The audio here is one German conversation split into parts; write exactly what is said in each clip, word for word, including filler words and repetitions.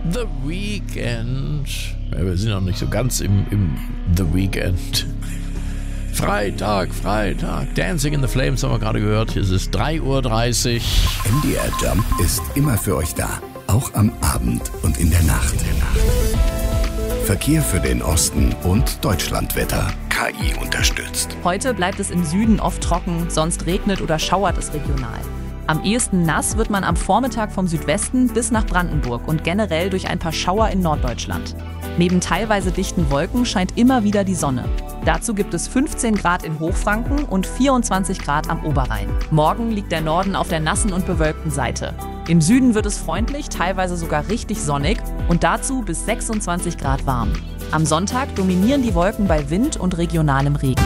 The Weekend. Ja, wir sind noch nicht so ganz im, im The Weekend. Freitag, Freitag. Dancing in the Flames haben wir gerade gehört. Es ist drei Uhr dreißig. M D R Jump ist immer für euch da. Auch am Abend und in der Nacht. Verkehr für den Osten und Deutschlandwetter. K I unterstützt. Heute bleibt es im Süden oft trocken, sonst regnet oder schauert es regional. Am ehesten nass wird man am Vormittag vom Südwesten bis nach Brandenburg und generell durch ein paar Schauer in Norddeutschland. Neben teilweise dichten Wolken scheint immer wieder die Sonne. Dazu gibt es fünfzehn Grad in Hochfranken und vierundzwanzig Grad am Oberrhein. Morgen liegt der Norden auf der nassen und bewölkten Seite. Im Süden wird es freundlich, teilweise sogar richtig sonnig und dazu bis sechsundzwanzig Grad warm. Am Sonntag dominieren die Wolken bei Wind und regionalem Regen.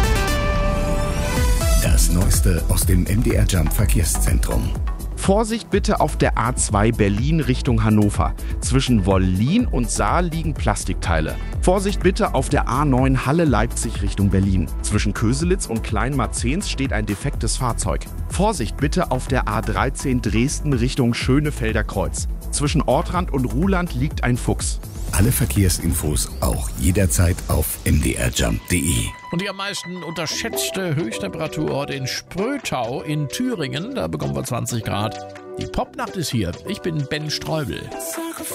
Das Neueste aus dem M D R Jump Verkehrszentrum. Vorsicht bitte auf der A zwei Berlin Richtung Hannover. Zwischen Wollin und Saar liegen Plastikteile. Vorsicht bitte auf der A neun Halle Leipzig Richtung Berlin. Zwischen Köselitz und Kleinmarzens steht ein defektes Fahrzeug. Vorsicht bitte auf der A dreizehn Dresden Richtung Schönefelder Kreuz. Zwischen Ortrand und Ruhland liegt ein Fuchs. Alle Verkehrsinfos auch jederzeit auf m d r jump punkt d e. Und die am meisten unterschätzte Höchsttemperaturort in Sprötau in Thüringen. Da bekommen wir zwanzig Grad. Die Popnacht ist hier. Ich bin Ben Streubel.